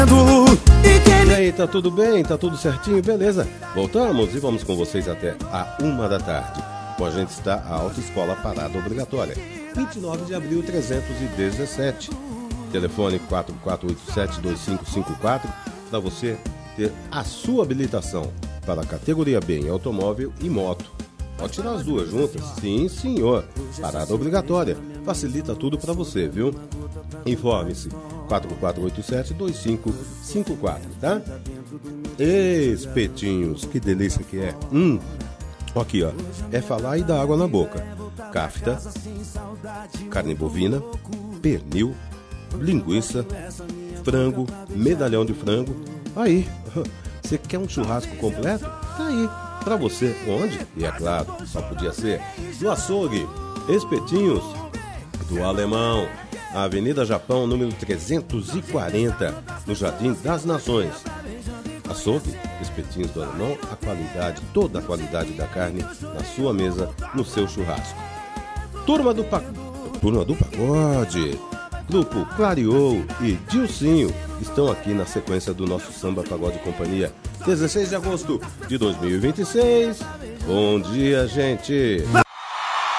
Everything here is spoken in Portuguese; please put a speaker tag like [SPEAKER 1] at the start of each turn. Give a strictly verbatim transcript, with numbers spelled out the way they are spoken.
[SPEAKER 1] E aí, tá tudo bem? Tá tudo certinho? Beleza? Voltamos e vamos com vocês até a uma da tarde. Com a gente está a Autoescola Parada Obrigatória, vinte e nove de abril trezentos e dezessete. Telefone quatro quatro oito sete, dois cinco cinco quatro para você ter a sua habilitação para a categoria B em automóvel e moto. Pode tirar as duas juntas? Sim, senhor. Parada obrigatória. Facilita tudo para você, viu? Informe-se. quatro quatro oito sete, dois cinco cinco quatro, tá? Espetinhos, que delícia que é. Hum, aqui ó, é falar e dar água na boca. Kafta, carne bovina, pernil, linguiça, frango, medalhão de frango. Aí, você quer um churrasco completo? Tá aí, pra você. Onde? E é claro, só podia ser no açougue. Espetinhos do Alemão, Avenida Japão, número trezentos e quarenta, no Jardim das Nações. Açougue, Espetinhos do Alemão, a qualidade, toda a qualidade da carne na sua mesa, no seu churrasco. Turma do, pa... Turma do Pagode, Grupo Clareou e Dilcinho estão aqui na sequência do nosso Samba Pagode Companhia, dezesseis de agosto de dois mil e vinte e seis. Bom dia, gente!